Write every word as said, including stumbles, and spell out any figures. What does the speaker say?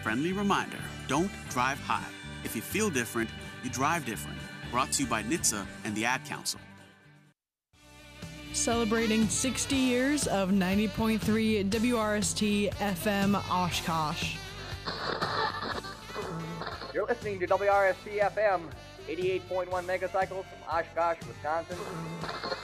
Friendly reminder, don't drive high. If you feel different, you drive different. Brought to you by N H T S A and the Ad Council. Celebrating sixty years of ninety point three W R S T F M Oshkosh. You're listening to W R S T F M, eighty-eight point one megacycles from Oshkosh, Wisconsin.